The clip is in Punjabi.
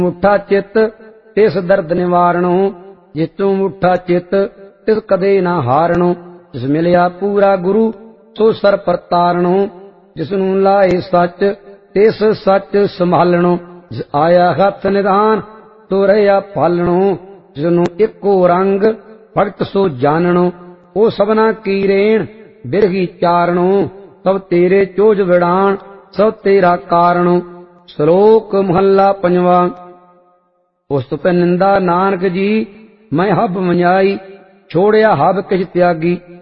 ਮੁੱਠਾ ਚਿੱਤ ਤਿਸ ਦਰਦ ਨਿਵਾਰਣੋ, ਜਿਤੋਂ ਮੁੱਠਾ ਚਿੱਤ ਤਿਸ ਕਦੇ ਨਾ ਹਾਰਣੋ। ਜਿਸ ਮਿਲਿਆ ਪੂਰਾ ਗੁਰੂ ਸੋ ਸਰ ਪਰਤਾਰਣੋ, ਜਿਸਨੂੰ ਲਾਏ ਸੱਚ ਤਿਸ ਸੱਚ ਸੰਭਾਲਣੋ। ਜਿਸ ਆਇਆ ਹੱਥ ਨਿਧਾਨ ਸੋ ਰਹਿਆ ਪਾਲਣੋ, ਜਿਸਨੂੰ ਇੱਕੋ ਰੰਗ ਭਗਤ ਸੋ ਜਾਣਣੋ। ਉਹ ਸਭਨਾ ਕੀ ਰੇਣ ਬਿਰਹੀ ਚਾਰਣੋ, ਸਭ ਤੇਰੇ ਚੋਜ ਵਿੜਾਣ ਸਭ ਤੇਰਾ ਕਾਰਣੋ। ਸ਼ਲੋਕ ਮਹੱਲਾ ਪੰਜਵਾਂ। ਉਸਤੁ ਨਿੰਦਾ ਨਾਨਕ ਜੀ, ਮੈਂ ਹਬ ਮਨਿਆਈ, ਛੋੜਿਆ ਹਬ ਕਿਛ ਤਿਆਗੀ।